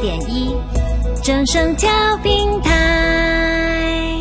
104.1正声调频台。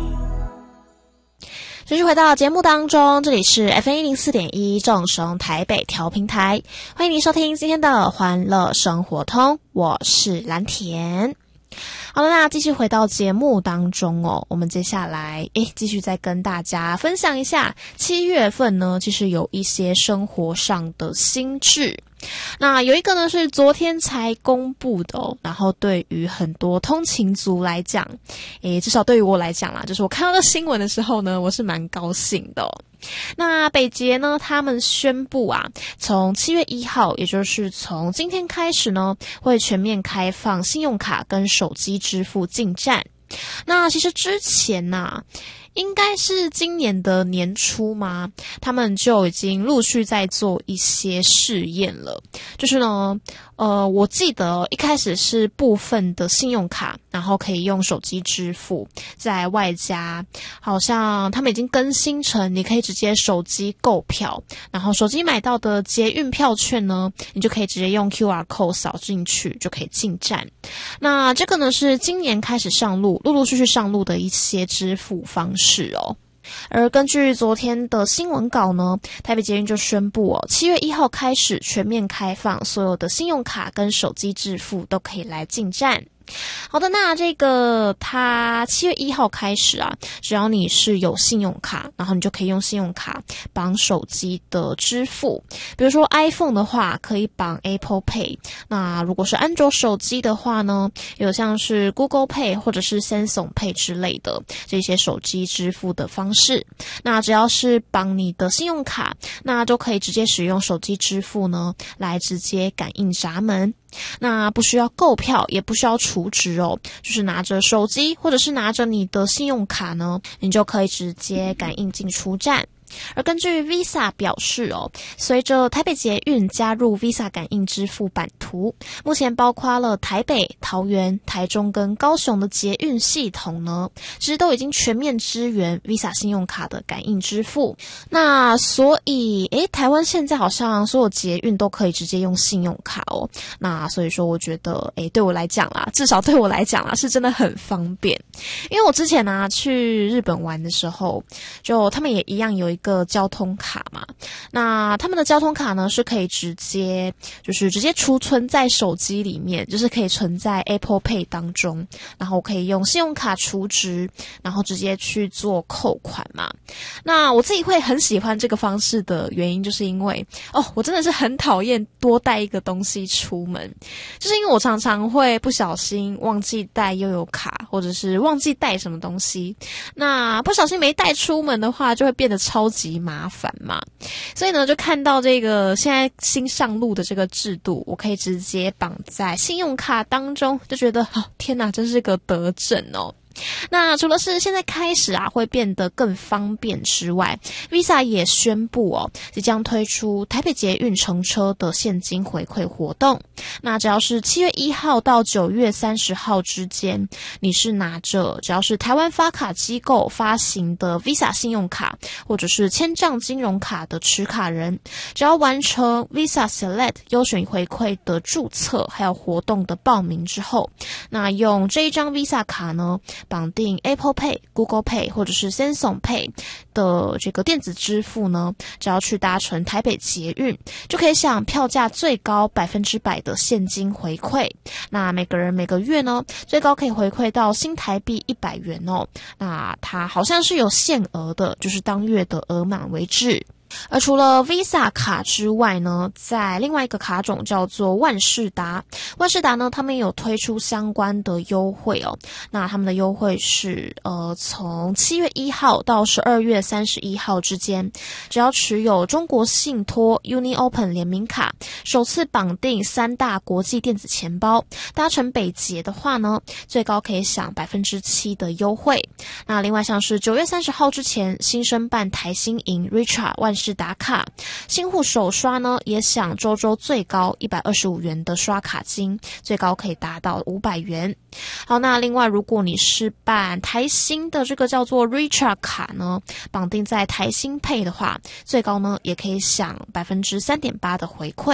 继续回到节目当中，这里是 FM104.1正声台北调频台，欢迎您收听今天的欢乐生活通，我是蓝田。好了，那继续回到节目当中哦，我们接下来继续再跟大家分享一下7月份呢，其实有一些生活上的新制。那有一个呢是昨天才公布的哦，然后对于很多通勤族来讲，至少对于我来讲啦，就是我看到这新闻的时候呢，我是蛮高兴的哦。那北捷呢，他们宣布啊，从7月1号，也就是从今天开始呢，会全面开放信用卡跟手机支付进站。那其实之前啊，应该是今年的年初嘛，他们就已经陆续在做一些试验了。就是呢，我记得一开始是部分的信用卡，然后可以用手机支付，在外加好像他们已经更新成你可以直接手机购票，然后手机买到的捷运票券呢，你就可以直接用 QR code 扫进去就可以进站。那这个呢是今年开始上路，陆陆续续上路的一些支付方式哦。而根据昨天的新闻稿呢，台北捷运就宣布7月1号开始全面开放，所有的信用卡跟手机支付都可以来进站。好的，那这个它7月1号开始啊，只要你是有信用卡，然后你就可以用信用卡绑手机的支付。比如说 iPhone 的话，可以绑 Apple Pay。那如果是安卓手机的话呢，有像是 Google Pay 或者是 Samsung Pay 之类的这些手机支付的方式。那只要是绑你的信用卡，那就可以直接使用手机支付呢，来直接感应闸门。那不需要购票，也不需要储值哦，就是拿着手机或者是拿着你的信用卡呢，你就可以直接感应进出站。而根据 Visa 表示哦，随着台北捷运加入 Visa 感应支付版图，目前包括了台北、桃园、台中跟高雄的捷运系统呢，其实都已经全面支援 Visa 信用卡的感应支付。那所以台湾现在好像所有捷运都可以直接用信用卡哦。那所以说我觉得对我来讲啦，至少对我来讲啦，是真的很方便。因为我之前啊去日本玩的时候，就他们也一样有一个交通卡嘛，那他们的交通卡呢是可以直接储存在手机里面，就是可以存在 Apple Pay 当中，然后我可以用信用卡储值，然后直接去做扣款嘛。那我自己会很喜欢这个方式的原因，就是因为我真的是很讨厌多带一个东西出门，就是因为我常常会不小心忘记带悠游卡，或者是忘记带什么东西，那不小心没带出门的话，就会变得超级麻烦嘛。所以呢，就看到这个现在新上路的这个制度，我可以直接绑在信用卡当中，就觉得天哪，真是个德政哦。那除了是现在开始啊会变得更方便之外， Visa 也宣布即将推出台北捷运乘车的现金回馈活动。那只要是7月1号到9月30号之间，你是拿着只要是台湾发卡机构发行的 Visa 信用卡或者是千账金融卡的持卡人，只要完成 Visa Select 优选回馈的注册还有活动的报名之后，那用这一张 Visa 卡呢绑定 Apple Pay、Google Pay 或者是 Samsung Pay 的这个电子支付呢，只要去搭乘台北捷运，就可以享票价最高100%的现金回馈。那每个人每个月呢，最高可以回馈到新台币100元哦。那它好像是有限额的，就是当月的额满为止。而除了 Visa 卡之外呢，在另外一个卡种叫做万事达。万事达呢，他们也有推出相关的优惠哦。那他们的优惠是从7月1号到12月31号之间，只要持有中国信托 UniOpen 联名卡，首次绑定3大国际电子钱包，搭乘北捷的话呢，最高可以享 7% 的优惠。那另外像是9月30号之前新申办台新银 Richard 万事达卡，新户首刷呢也享周最高125元的刷卡金，最高可以达到500元。好，那另外如果你是办台新的这个叫做 Richard 卡呢，绑定在台新 Pay 的话，最高呢也可以享 3.8% 的回馈。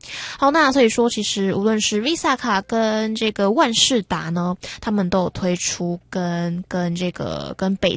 好，那所以说其实无论是 Visa 卡跟这个万事达呢，他们都有推出跟北